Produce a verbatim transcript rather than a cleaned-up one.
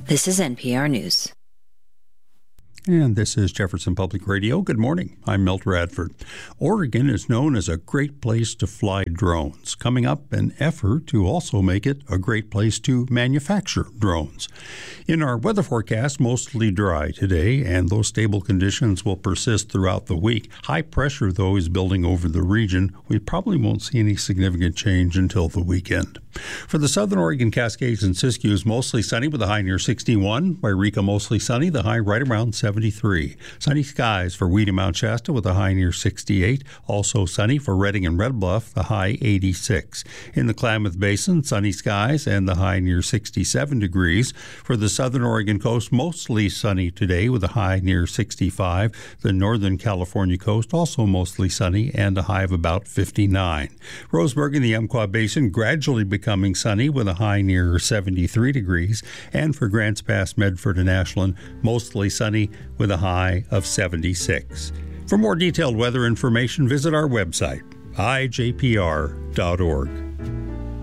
This is N P R News. And this is Jefferson Public Radio. Good morning. I'm Milt Radford. Oregon is known as a great place to fly drones. Coming up, an effort to also make it a great place to manufacture drones. In our weather forecast, mostly dry today, and those stable conditions will persist throughout the week. High pressure, though, is building over the region. We probably won't see any significant change until the weekend. For the southern Oregon Cascades and Siskiyous, mostly sunny with a high near sixty-one. Wairika, mostly sunny, the high right around seventy-three. Sunny skies for Weedy Mount Shasta with a high near sixty-eight. Also sunny for Redding and Red Bluff, the high eighty-six. In the Klamath Basin, sunny skies and the high near sixty-seven degrees. For the southern Oregon coast, mostly sunny today with a high near sixty-five. The northern California coast, also mostly sunny and a high of about fifty-nine. Roseburg in the Umpqua Basin gradually becoming sunny with a high near seventy-three degrees. And for Grants Pass, Medford, and Ashland, mostly sunny with a high of seventy-six. For more detailed weather information, visit our website, I J P R dot org.